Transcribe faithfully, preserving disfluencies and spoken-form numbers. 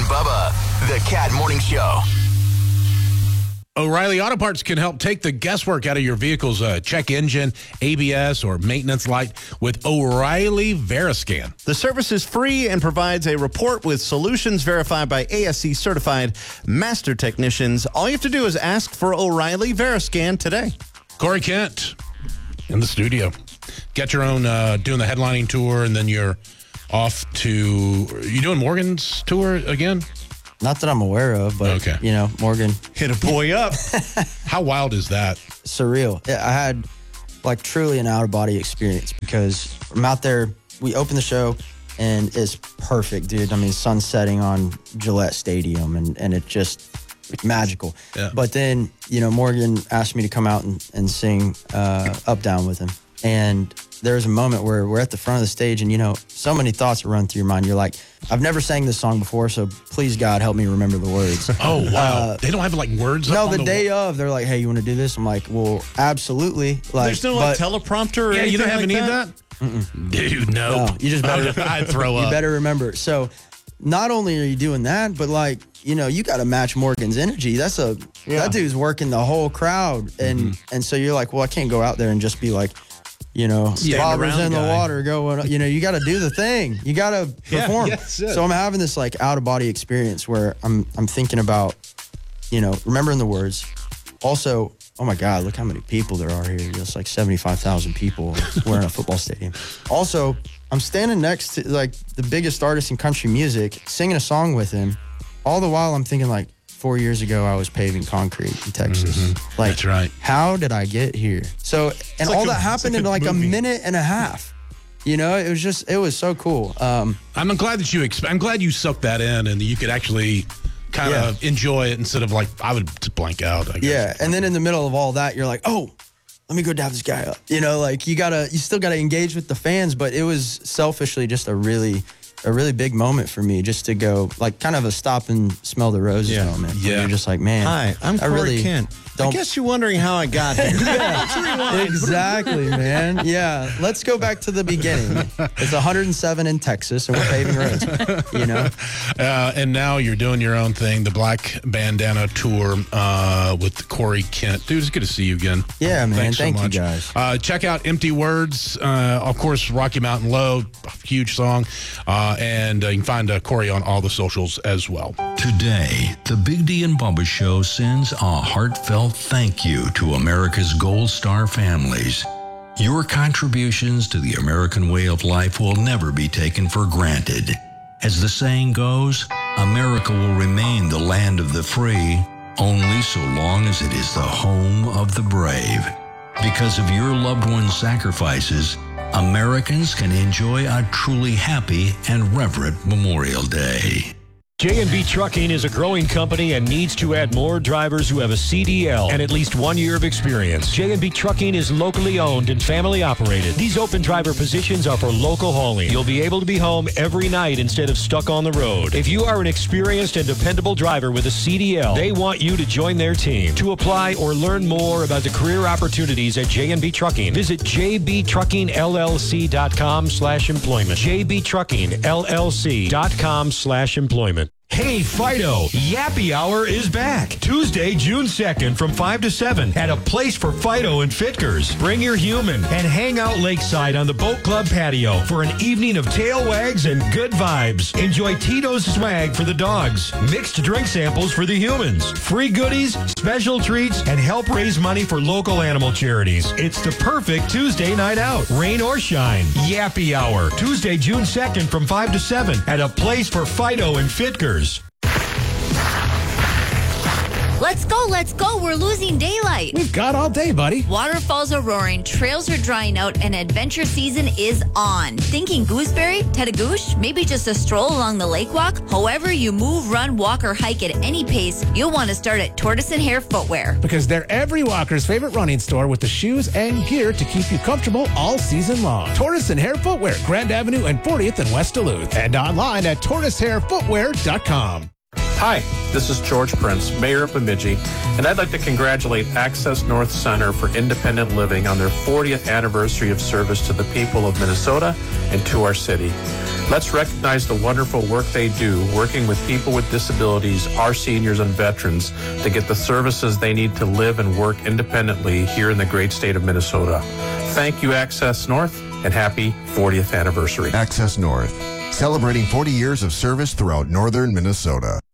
Bubba, the Cat Morning Show. O'Reilly Auto Parts can help take the guesswork out of your vehicle's uh, check engine, A B S, or maintenance light with O'Reilly Veriscan. The service is free and provides a report with solutions verified by A S C certified master technicians. All you have to do is ask for O'Reilly Veriscan today. Corey Kent in the studio. Get your own, uh, doing the headlining tour, and then you're off to, are you doing Morgan's tour again? Not that I'm aware of, but, okay. you know, Morgan. Hit a boy up. How wild is that? Surreal. I had, like, truly an out-of-body experience because I'm out there, we open the show, and it's perfect, dude. I mean, sun setting on Gillette Stadium, and, and it just, magical. Yeah. But then, you know, Morgan asked me to come out and, and sing uh, Up Down with him. And there was a moment where we're at the front of the stage, and, you know, so many thoughts run through your mind. You're like, I've never sang this song before, so please, God, help me remember the words. Oh, wow. Uh, they don't have, like, words up No, on the the day wall? of, they're like, hey, you want to do this? I'm like, well, absolutely. Like, There's no like, but, teleprompter or Yeah, you don't have like any that? of that? Dude, no. No, you just better, I'd throw up. you better remember. So not only are you doing that, but, like, you know, you got to match Morgan's energy. That's a, Yeah. that dude's working the whole crowd. And, Mm-hmm. and so you're like, well, I can't go out there and just be like, you know, Stand bobbers around in the guy. water going, you know, you got to do the thing. You got to Yeah, perform. yes, yes. So I'm having this like out of body experience where I'm, I'm thinking about, you know, remembering the words. Also, oh my God, look how many people there are here. It's like seventy-five thousand people. We're in a football stadium. Also, I'm standing next to like the biggest artist in country music, singing a song with him. All the while I'm thinking like, four years ago, I was paving concrete in Texas. Mm-hmm. Like, That's right. How did I get here? So, and like all a- that it's happened like in a like a movie. minute and a half. You know, it was just, it was so cool. Um, I'm glad that you, exp- I'm glad you sucked that in and you could actually kind Yeah. of enjoy it instead of like, I would just blank out, I guess. yeah. And then in the middle of all that, you're like, oh, let me go dab this guy up. You know, like you gotta, you still gotta engage with the fans, but it was selfishly just a really, a really big moment for me just to go like kind of a stop and smell the roses Yeah. moment. where Yeah. You're just like, man. Hi, I'm I Corey really Kent. I don't- guess you're wondering how I got here. Exactly, man. Yeah. Let's go back to the beginning. It's one hundred seven in Texas, and we're paving roads. You know? Uh, and now you're doing your own thing, the Black Bandana Tour uh, with Corey Kent. Dude, it's good to see you again. Yeah, man. Thanks so Thank you, much. guys. Uh, check out Empty Words. Uh, of course, Rocky Mountain Low, huge song. Uh, and uh, you can find uh, Corey on all the socials as well. Today, the Big D and Bubba Show sends a heartfelt thank you to America's Gold Star families. Your contributions to the American way of life will never be taken for granted. As the saying goes, America will remain the land of the free only so long as it is the home of the brave. Because of your loved ones' sacrifices, Americans can enjoy a truly happy and reverent Memorial Day. J and B Trucking is a growing company and needs to add more drivers who have a C D L and at least one year of experience. J and B Trucking is locally owned and family operated. These open driver positions are for local hauling. You'll be able to be home every night instead of stuck on the road. If you are an experienced and dependable driver with a C D L, they want you to join their team. To apply or learn more about the career opportunities at J and B Trucking, visit j b trucking l l c dot com slash employment. j b trucking l l c dot com slash employment. Hey, Fido, Yappy Hour is back. Tuesday, June second from five to seven at a place for Fido and Fitkers. Bring your human and hang out lakeside on the Boat Club patio for an evening of tail wags and good vibes. Enjoy Tito's swag for the dogs, mixed drink samples for the humans, free goodies, special treats, and help raise money for local animal charities. It's the perfect Tuesday night out, rain or shine. Yappy Hour, Tuesday, June second from five to seven at a place for Fido and Fitkers. Let's go, let's go. We're losing daylight. We've got all day, buddy. Waterfalls are roaring, trails are drying out, and adventure season is on. Thinking gooseberry, Tedagoosh, maybe just a stroll along the lake walk? However you move, run, walk, or hike at any pace, you'll want to start at Tortoise and Hare Footwear. Because they're every walker's favorite running store with the shoes and gear to keep you comfortable all season long. Tortoise and Hare Footwear, Grand Avenue and fortieth in West Duluth. And online at tortoise hare footwear dot com. Hi, this is George Prince, Mayor of Bemidji, and I'd like to congratulate Access North Center for Independent Living on their fortieth anniversary of service to the people of Minnesota and to our city. Let's recognize the wonderful work they do working with people with disabilities, our seniors and veterans, to get the services they need to live and work independently here in the great state of Minnesota. Thank you, Access North, and happy fortieth anniversary. Access North, celebrating forty years of service throughout northern Minnesota.